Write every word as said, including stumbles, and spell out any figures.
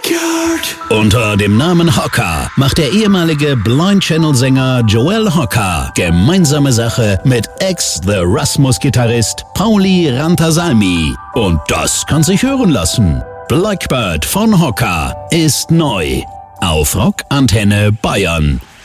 Unter dem Namen Hocker macht der ehemalige Blind Channel-Sänger Joel Hocker gemeinsame Sache mit Ex-The Rasmus-Gitarrist Pauli Rantasalmi. Und das kann sich hören lassen. Blackbird von Hocker ist neu auf Rock Antenne Bayern.